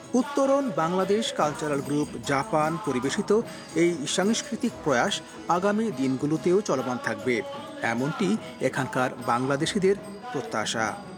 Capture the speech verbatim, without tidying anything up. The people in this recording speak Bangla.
উত্তরণ বাংলাদেশ কালচারাল গ্রুপ জাপান পরিবেশিত এই সাংস্কৃতিক প্রয়াস আগামী দিনগুলোতেও চলমান থাকবে, এমনটি এখানকার বাংলাদেশিদের প্রত্যাশা।